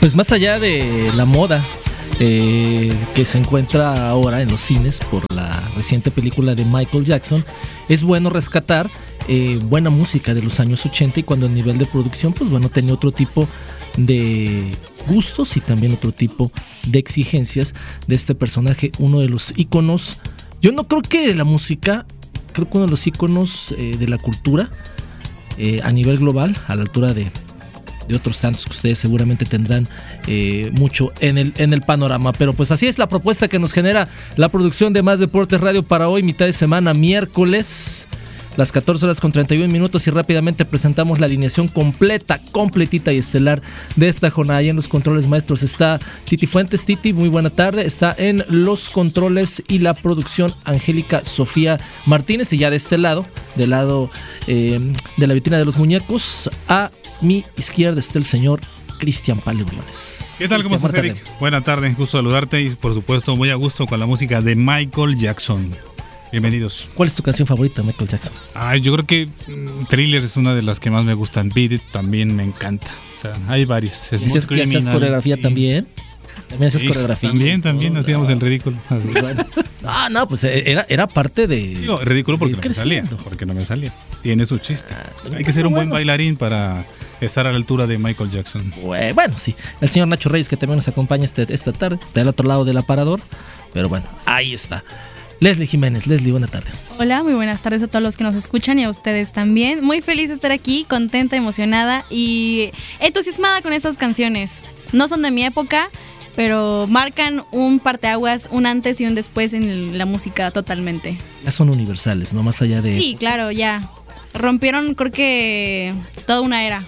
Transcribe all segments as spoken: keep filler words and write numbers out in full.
Pues más allá de la moda eh, que se encuentra ahora en los cines por la reciente película de Michael Jackson, es bueno rescatar eh, buena música de los años ochenta, y cuando el nivel de producción, pues bueno, tenía otro tipo de gustos y también otro tipo de exigencias de este personaje, uno de los íconos. Yo no creo que la música, creo que uno de los íconos eh, de la cultura eh, a nivel global, a la altura de de otros tantos que ustedes seguramente tendrán eh, mucho en el, en el panorama. Pero pues así es la propuesta que nos genera la producción de Más Deportes Radio para hoy, mitad de semana, miércoles, las catorce horas con treinta y un minutos, y rápidamente presentamos la alineación completa, completita y estelar de esta jornada. Y en los controles maestros está Titi Fuentes. Titi, muy buena tarde. Está en los controles y la producción Angélica Sofía Martínez, y ya de este lado, del lado eh, de la vitrina de los muñecos, a mi izquierda está el señor Cristian Pale Briones. ¿Qué tal? ¿Cómo estás, Eric? Buena tarde, gusto saludarte y por supuesto muy a gusto con la música de Michael Jackson. Bienvenidos. ¿Cuál es tu canción favorita de Michael Jackson? Ay, yo creo que mm, Thriller es una de las que más me gustan. Beat It también me encanta. O sea, hay varias. ¿Y hacías, hacías coreografía y... también? ¿También hacías sí, coreografía? También, también oh, hacíamos no. el ridículo. Bueno. Ah, no, pues era, era parte de... Digo, ridículo porque no me salía. Porque no me salía. Tiene su chiste. Ah, hay que ser un bueno. buen bailarín para estar a la altura de Michael Jackson. Bueno, sí. El señor Nacho Reyes, que también nos acompaña este, esta tarde, del otro lado del aparador. Pero bueno, ahí está. Leslie Jiménez. Leslie, buena tarde. Hola, muy buenas tardes a todos los que nos escuchan y a ustedes también. Muy feliz de estar aquí, contenta, emocionada y entusiasmada con estas canciones. No son de mi época, pero marcan un parteaguas, un antes y un después en la música totalmente. Ya son universales, ¿no? Más allá de... Sí, claro, ya. Rompieron, creo que, toda una era.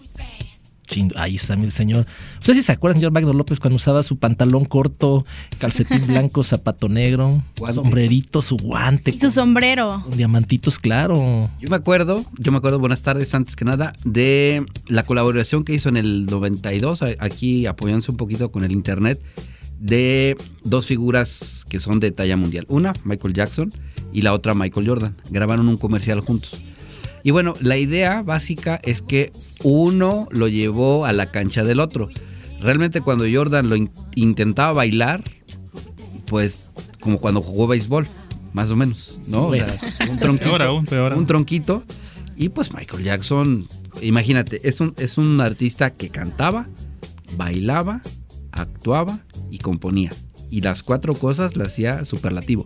Ahí está mi señor. ¿Usted sí se acuerda, señor Magno López, cuando usaba su pantalón corto, calcetín blanco, zapato negro, guante, sombrerito, su guante? Y su sombrero. Con diamantitos, claro. Yo me acuerdo, yo me acuerdo, buenas tardes, antes que nada, de la colaboración que hizo en el noventa y dos, aquí apoyándose un poquito con el internet, de dos figuras que son de talla mundial. Una, Michael Jackson, y la otra, Michael Jordan. Grabaron un comercial juntos. Y bueno, la idea básica es que uno lo llevó a la cancha del otro. Realmente cuando Jordan lo in- intentaba bailar, pues como cuando jugó béisbol, más o menos, ¿no? O sea, un tronquito, peor aún, peor aún. un tronquito. Y pues Michael Jackson, imagínate, es un, es un artista que cantaba, bailaba, actuaba y componía. Y las cuatro cosas las hacía superlativo.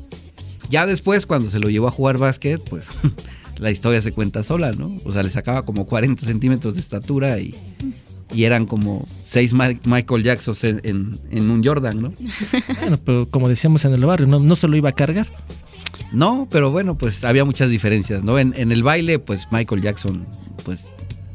Ya después, cuando se lo llevó a jugar básquet, pues... la historia se cuenta sola, ¿no? O sea, le sacaba como cuarenta centímetros de estatura y, y eran como seis Ma- Michael Jacksons en, en, en un Jordan, ¿no? Bueno, pero como decíamos en el barrio, ¿no, no se lo iba a cargar? No, pero bueno, pues había muchas diferencias, ¿no? En, en el baile, pues Michael Jackson, pues,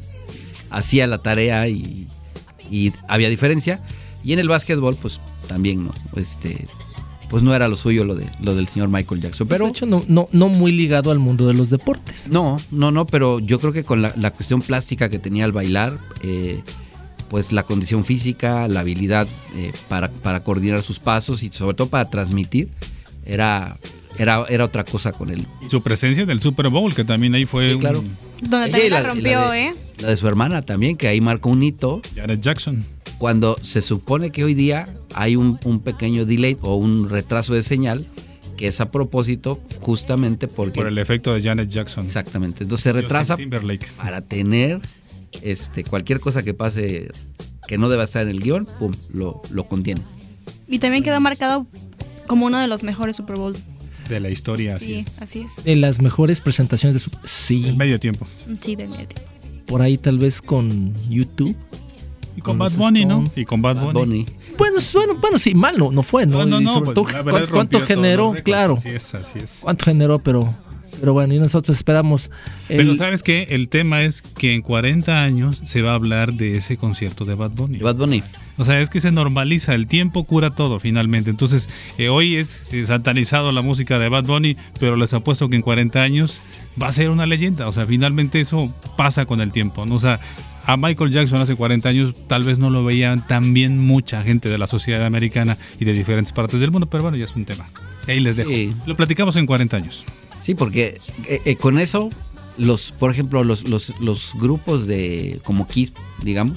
hacía la tarea y, y había diferencia. Y en el básquetbol, pues, también, ¿no? Este... pues no era lo suyo lo de lo del señor Michael Jackson. Pero de hecho, no, no, no muy ligado al mundo de los deportes. No, no, no, pero yo creo que con la, la cuestión plástica que tenía al bailar, eh, pues la condición física, la habilidad eh, para, para coordinar sus pasos y sobre todo para transmitir, era, era, era otra cosa con él. Y su presencia en el Super Bowl, que también ahí fue... Sí, claro. Un... Donde también la, la rompió, la de, ¿eh? La de su hermana también, que ahí marcó un hito. Janet Jackson. Cuando se supone que hoy día hay un, un pequeño delay o un retraso de señal, que es a propósito justamente porque... Por el efecto de Janet Jackson. Exactamente. Entonces se retrasa para tener este, cualquier cosa que pase que no deba estar en el guión, pum, lo, lo contiene. Y también quedó marcado como uno de los mejores Super Bowls de la historia, así sí, es. así es. De las mejores presentaciones de su... Sí. Del medio tiempo. Sí, del medio tiempo. Por ahí tal vez con YouTube. Y con, con Bad Bunny, ¿no? Y con Bad Bunny. Bunny. Bueno, bueno, bueno, sí, mal no, no fue, ¿no? No, no, y no. sobre Pues, todo, ¿cuánto, ¿cuánto generó? Claro. Así es, así es. ¿Cuánto generó? Pero, pero bueno, y nosotros esperamos... El... Pero ¿sabes qué? El tema es que en cuarenta años se va a hablar de ese concierto de Bad Bunny. Bad Bunny. O sea, es que se normaliza, el tiempo cura todo finalmente. Entonces, eh, hoy es eh, satanizado la música de Bad Bunny, pero les apuesto que en cuarenta años va a ser una leyenda. O sea, finalmente eso pasa con el tiempo, ¿no? O sea, a Michael Jackson hace cuarenta años tal vez no lo veían tan bien mucha gente de la sociedad americana y de diferentes partes del mundo, pero bueno, ya es un tema. Ahí les dejo. Sí. Lo platicamos en cuarenta años. Sí, porque eh, eh, con eso, los, por ejemplo, los, los, los grupos de como Kiss, digamos,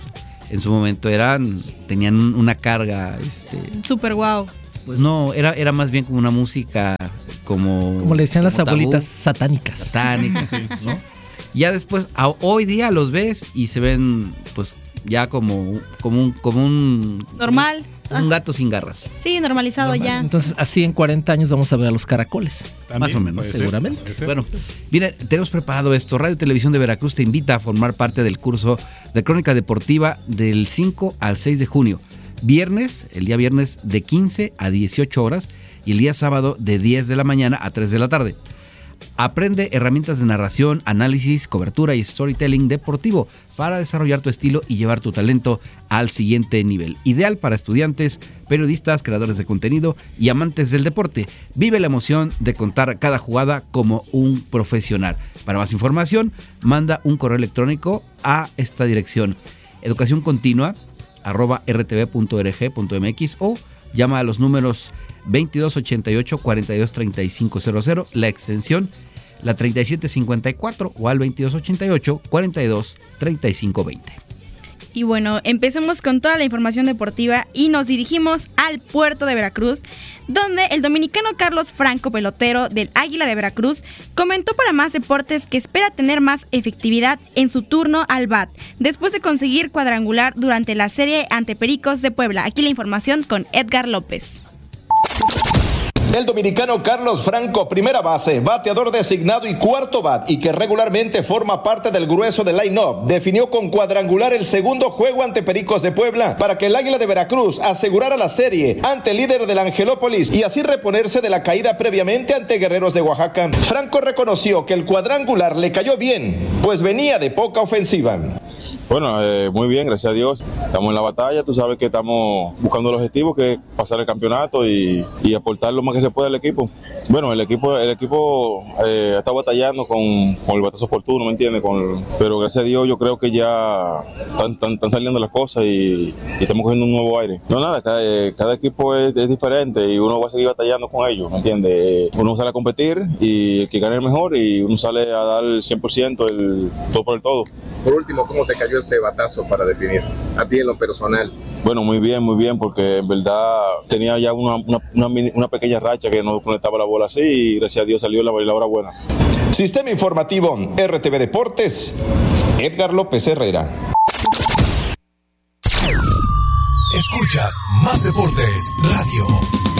en su momento eran, tenían una carga, este, Súper guau. pues no, era, era más bien como una música como... Como le decían las como abuelitas, tabú, satánicas. satánica, ¿no? Ya después, a, hoy día los ves y se ven, pues, ya como, como un, como un... Normal. Un, un gato sin garras. Sí, normalizado Normal. ya. Entonces, así en cuarenta años vamos a ver a los caracoles. También Más o menos, puede ser, seguramente. puede ser. Bueno, mira, tenemos preparado esto. Radio Televisión de Veracruz te invita a formar parte del curso de Crónica Deportiva del cinco al seis de junio. Viernes, el día viernes de quince a dieciocho horas y el día sábado de diez de la mañana a tres de la tarde. Aprende herramientas de narración, análisis, cobertura y storytelling deportivo para desarrollar tu estilo y llevar tu talento al siguiente nivel. Ideal para estudiantes, periodistas, creadores de contenido y amantes del deporte. Vive la emoción de contar cada jugada como un profesional. Para más información, manda un correo electrónico a esta dirección: educación continua arroba r t v punto org punto m x o llama a los números veintidós ochenta y ocho, cuarenta y dos treinta y cinco cero cero, la extensión la treinta y siete cincuenta y cuatro o al veintidós ochenta y ocho, cuarenta y dos treinta y cinco veinte. Y bueno, empecemos con toda la información deportiva y nos dirigimos al puerto de Veracruz, donde el dominicano Carlos Franco, pelotero del Águila de Veracruz, comentó para Más Deportes que espera tener más efectividad en su turno al bat, después de conseguir cuadrangular durante la serie ante Pericos de Puebla. Aquí la información con Edgar López. El dominicano Carlos Franco, primera base, bateador designado y cuarto bat, y que regularmente forma parte del grueso del line-up, definió con cuadrangular el segundo juego ante Pericos de Puebla para que el Águila de Veracruz asegurara la serie ante el líder del Angelópolis y así reponerse de la caída previamente ante Guerreros de Oaxaca. Franco reconoció que el cuadrangular le cayó bien, pues venía de poca ofensiva. Bueno, eh, muy bien, gracias a Dios. Estamos en la batalla, tú sabes que estamos buscando el objetivo, que es pasar el campeonato y, y aportar lo más que se pueda al equipo. Bueno, el equipo el equipo eh, ha estado batallando con, con el batazo oportuno, ¿me entiendes? Con, pero gracias a Dios yo creo que ya están, están, están saliendo las cosas y, y estamos cogiendo un nuevo aire. No, nada, cada, cada equipo es, es diferente y uno va a seguir batallando con ellos, ¿me entiendes? Uno sale a competir y el que gane el mejor y uno sale a dar el cien por ciento, el todo por el todo. Por último, ¿cómo te cayó este batazo para definir a ti en lo personal? Bueno, muy bien, muy bien, porque en verdad tenía ya una, una, una, una pequeña racha que no conectaba la bola así y gracias a Dios salió la, la hora buena. Sistema Informativo R T V Deportes, Edgar López Herrera. Escuchas Más Deportes Radio.